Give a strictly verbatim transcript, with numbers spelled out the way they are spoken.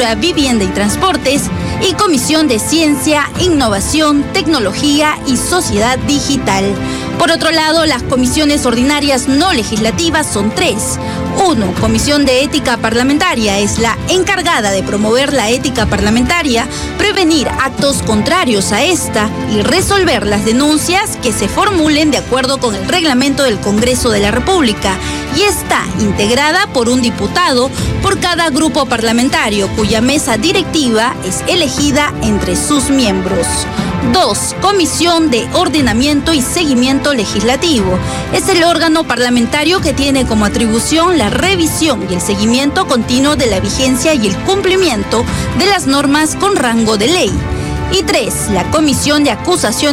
Cultura, Vivienda y Transportes, y Comisión de Ciencia, Innovación, Tecnología y Sociedad Digital. Por otro lado, las comisiones ordinarias no legislativas son tres. Uno, Comisión de Ética Parlamentaria, es la encargada de promover la ética parlamentaria, prevenir actos contrarios a esta y resolver las denuncias que se formulen de acuerdo con el reglamento del Congreso de la República, y está integrada por un diputado por cada grupo parlamentario, cuya mesa directiva es elegida entre sus miembros. Dos, Comisión de Ordenamiento y Seguimiento Legislativo. Es el órgano parlamentario que tiene como atribución la revisión y el seguimiento continuo de la vigencia y el cumplimiento de las normas con rango de ley. Y tres, la Comisión de Acusación